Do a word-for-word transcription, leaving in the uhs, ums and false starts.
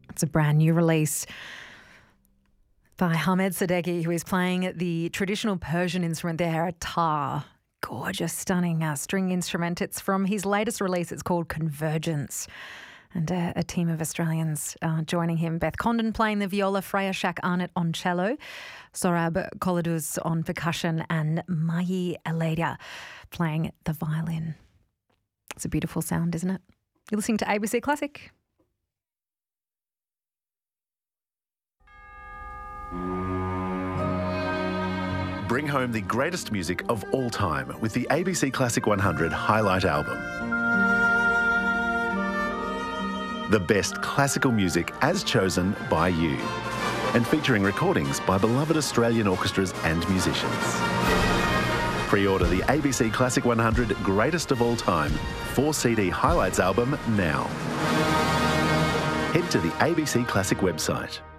It's a brand new release by Hamed Sadeghi, who is playing the traditional Persian instrument there, a tar. Gorgeous, stunning uh, string instrument. It's from his latest release. It's called Convergence. And uh, a team of Australians uh, joining him. Beth Condon playing the viola, Freya Shak Arnott on cello, Sorab Koladuz on percussion, and Mayi Aledia playing the violin. It's a beautiful sound, isn't it? You're listening to A B C Classic. Bring home the greatest music of all time with the A B C Classic one hundred Highlight Album. The best classical music as chosen by you, and featuring recordings by beloved Australian orchestras and musicians. Pre-order the A B C Classic one hundred Greatest of All Time four C D Highlights album now. Head to the A B C Classic website.